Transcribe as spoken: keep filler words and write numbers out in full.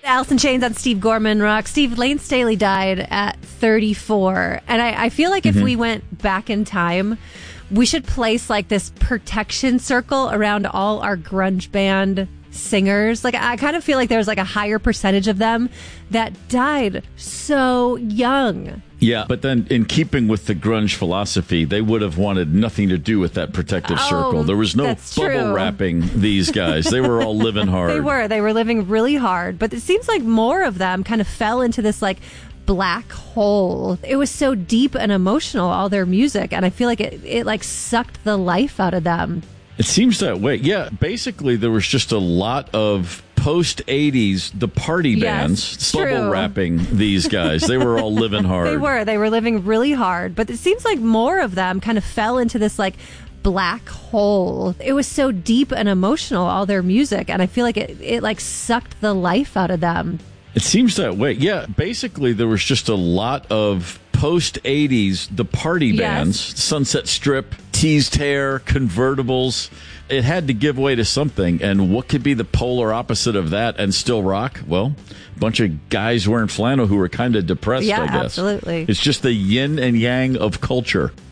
Alice in Chains on Steve Gorman Rock. Steve, Lane Staley died at thirty-four. And I, I feel like if mm-hmm. we went back in time, we should place like this protection circle around all our grunge band singers. Like, I kind of feel like there's like a higher percentage of them that died so young. Yeah, but then in keeping with the grunge philosophy, they would have wanted nothing to do with that protective oh, circle. There was no bubble true. wrapping these guys. They were all living hard. They were. They were living really hard. But it seems like more of them kind of fell into this like black hole. It was so deep and emotional, all their music. And I feel like it, it like sucked the life out of them. It seems that way. Yeah, basically there was just a lot of post-eighties, the party yes, bands, true. bubble wrapping these guys. They were all living hard. They were. They were living really hard. But it seems like more of them kind of fell into this like black hole. It was so deep and emotional, all their music. And I feel like it, it like sucked the life out of them. It seems that way. Yeah, basically there was just a lot of post-eighties, the party yes. bands, Sunset Strip, Teased Hair, Convertibles. It had to give way to something. And what could be the polar opposite of that and still rock? Well, a bunch of guys wearing flannel who were kind of depressed, yeah, I guess. Absolutely. It's just the yin and yang of culture.